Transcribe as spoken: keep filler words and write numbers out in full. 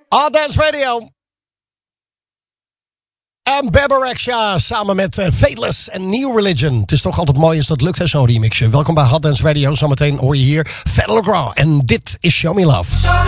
Hot Dance Radio. En Bebe Rexha samen met uh, Fateless en New Religion. Het is toch altijd mooi als dat lukt, hè, zo'n remixje. Welkom bij Hot Dance Radio. Zometeen hoor je hier Fedde Le Grand. En dit is Show Me Love.